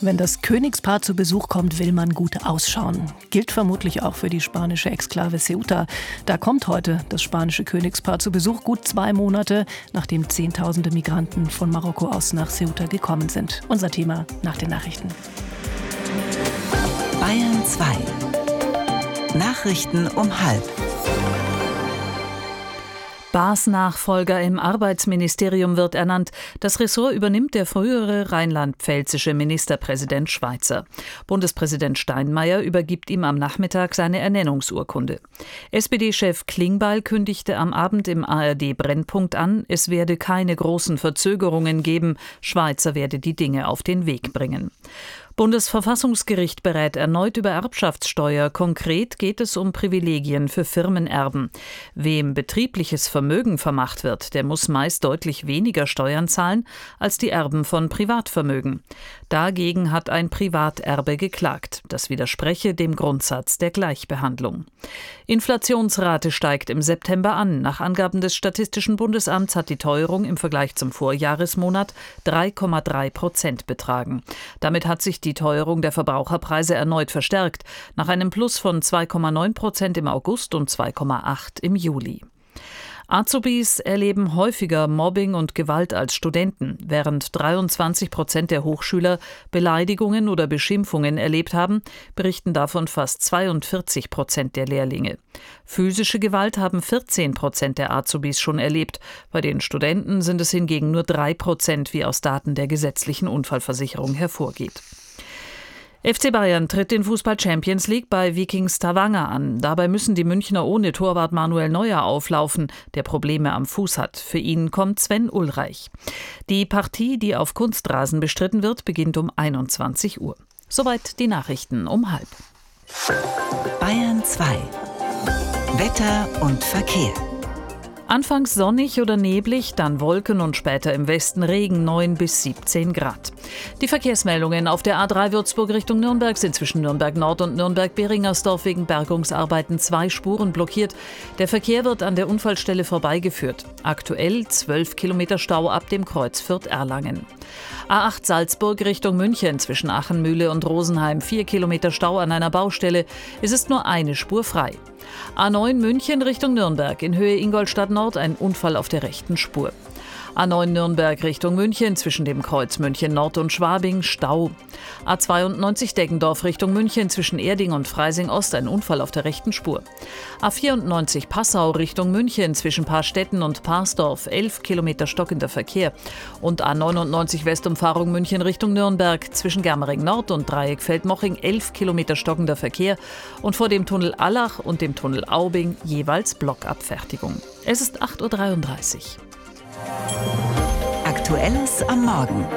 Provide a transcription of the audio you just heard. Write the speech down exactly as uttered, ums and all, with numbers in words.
Wenn das Königspaar zu Besuch kommt, will man gut ausschauen. Gilt vermutlich auch für die spanische Exklave Ceuta. Da kommt heute das spanische Königspaar zu Besuch, gut zwei Monate, nachdem Zehntausende Migranten von Marokko aus nach Ceuta gekommen sind. Unser Thema nach den Nachrichten. Bayern zwei. Nachrichten um halb. Baas Nachfolger im Arbeitsministerium wird ernannt. Das Ressort übernimmt der frühere rheinland-pfälzische Ministerpräsident Schweizer. Bundespräsident Steinmeier übergibt ihm am Nachmittag seine Ernennungsurkunde. S P D-Chef Klingbeil kündigte am Abend im A R D-Brennpunkt an, es werde keine großen Verzögerungen geben. Schweizer werde die Dinge auf den Weg bringen. Bundesverfassungsgericht berät erneut über Erbschaftssteuer. Konkret geht es um Privilegien für Firmenerben. Wem betriebliches Vermögen vermacht wird, der muss meist deutlich weniger Steuern zahlen als die Erben von Privatvermögen. Dagegen hat ein Privaterbe geklagt. Das widerspreche dem Grundsatz der Gleichbehandlung. Inflationsrate steigt im September an. Nach Angaben des Statistischen Bundesamts hat die Teuerung im Vergleich zum Vorjahresmonat drei Komma drei Prozent betragen. Damit hat sich die Teuerung der Verbraucherpreise erneut verstärkt, nach einem Plus von zwei Komma neun Prozent im August und zwei Komma acht im Juli. Azubis erleben häufiger Mobbing und Gewalt als Studenten. Während dreiundzwanzig Prozent der Hochschüler Beleidigungen oder Beschimpfungen erlebt haben, berichten davon fast zweiundvierzig Prozent der Lehrlinge. Physische Gewalt haben vierzehn Prozent der Azubis schon erlebt. Bei den Studenten sind es hingegen nur drei Prozent, wie aus Daten der gesetzlichen Unfallversicherung hervorgeht. F C Bayern tritt den Fußball-Champions League bei Viking Stavanger an. Dabei müssen die Münchner ohne Torwart Manuel Neuer auflaufen, der Probleme am Fuß hat. Für ihn kommt Sven Ulreich. Die Partie, die auf Kunstrasen bestritten wird, beginnt um einundzwanzig Uhr. Soweit die Nachrichten um halb. Bayern zwei. Wetter und Verkehr. Anfangs sonnig oder neblig, dann Wolken und später im Westen Regen, neun bis siebzehn Grad. Die Verkehrsmeldungen auf der A drei Würzburg Richtung Nürnberg sind zwischen Nürnberg Nord und Nürnberg-Beringersdorf wegen Bergungsarbeiten zwei Spuren blockiert. Der Verkehr wird an der Unfallstelle vorbeigeführt. Aktuell zwölf Kilometer Stau ab dem Kreuz Fürth-Erlangen. A acht Salzburg Richtung München zwischen Achenmühle und Rosenheim, vier Kilometer Stau an einer Baustelle. Es ist nur eine Spur frei. A neun München Richtung Nürnberg, in Höhe Ingolstadt Nord ein Unfall auf der rechten Spur. A neun Nürnberg Richtung München, zwischen dem Kreuz München Nord und Schwabing, Stau. A zweiundneunzig Deggendorf Richtung München, zwischen Erding und Freising Ost ein Unfall auf der rechten Spur. A vierundneunzig Passau Richtung München, zwischen Paarstetten und Parsdorf, elf Kilometer stockender Verkehr. Und A neunundneunzig Westumfahrung München Richtung Nürnberg, zwischen Germering Nord und Dreieck Feldmoching, elf Kilometer stockender Verkehr. Und vor dem Tunnel Allach und dem Tunnel Aubing jeweils Blockabfertigung. Es ist acht Uhr dreiunddreißig. Aktuelles am Morgen.